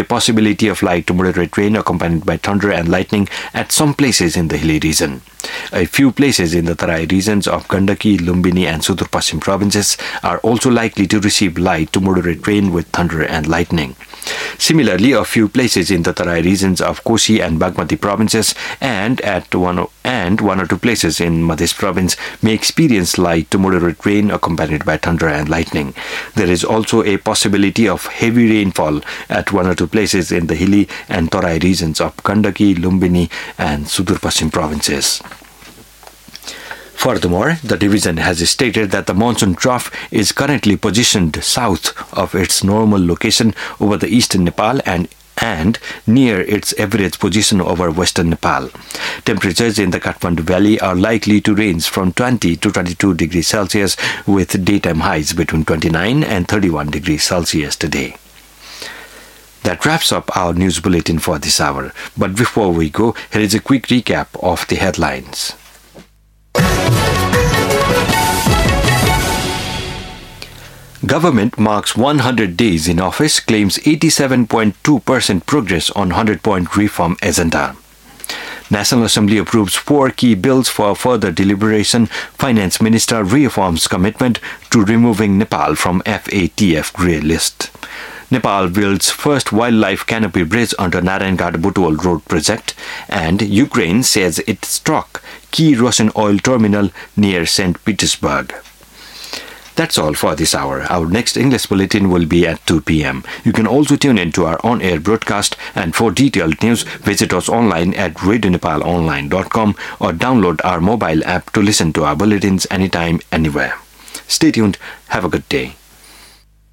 possibility of light to moderate rain accompanied by thunder and lightning at some places in the hilly region. A few places in the Tarai regions of Gandaki, Lumbini and Sudur Paschim provinces are also likely to receive light to moderate rain with thunder and lightning. Similarly, a few places in the Tarai regions of Kosi and Bagmati provinces and one or two places in Madhya province may experience light to moderate rain accompanied by thunder and lightning. There is also a possibility of heavy rainfall at one or two places in the hilly and Tarai regions of Gandaki, Lumbini and Sudur Paschim provinces. Furthermore, the division has stated that the monsoon trough is currently positioned south of its normal location over the eastern Nepal and near its average position over western Nepal. Temperatures in the Kathmandu Valley are likely to range from 20 to 22 degrees Celsius with daytime highs between 29 and 31 degrees Celsius today. That wraps up our news bulletin for this hour. But before we go, here is a quick recap of the headlines. Government marks 100 days in office, claims 87.2% progress on 100-point reform agenda. National Assembly approves 4 key bills for further deliberation. Finance Minister reaffirms commitment to removing Nepal from FATF grey list. Nepal builds first wildlife canopy bridge under Narayanghat Butwal Road project, and Ukraine says it struck key Russian oil terminal near St. Petersburg. That's all for this hour. Our next English bulletin will be at 2 p.m. You can also tune in to our on-air broadcast, and for detailed news, visit us online at radionepalonline.com or download our mobile app to listen to our bulletins anytime, anywhere. Stay tuned. Have a good day.